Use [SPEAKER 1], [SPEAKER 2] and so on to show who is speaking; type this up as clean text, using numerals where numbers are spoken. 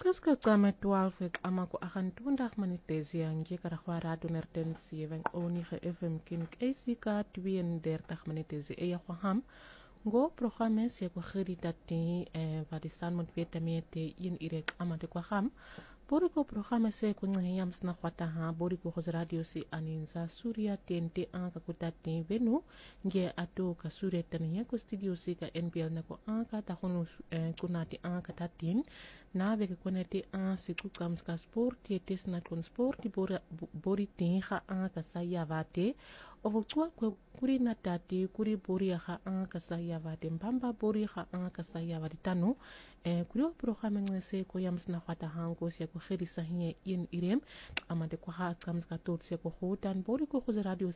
[SPEAKER 1] Kuskutsame 12 ek ama ko 28 minute yang karagwa radio nertensie wen onige FM kin KCK 32 minute e ham go programme se ko geritati wat die san moet weet te in irek ama de ko ham Boriko programme se ko ngayams na kwata ha boriko ko radio si aninza Surya TNT anka kutati venu nge ato ka Surya tania ko studio si ka NPL na ko anka ta kono kunati anka tatin na veke koneti an siku kams ka sport tes na kon sport bori tinga anka sayavate ovo tua ko kuri na tati kuri bori ha anka sayavate mbamba bori ha anka sayavate tanu kuri programme ngese ko yams na kwata hango se ko gerisa hier in irem amade ko ha kams ka tot se ko hotan bori ko radio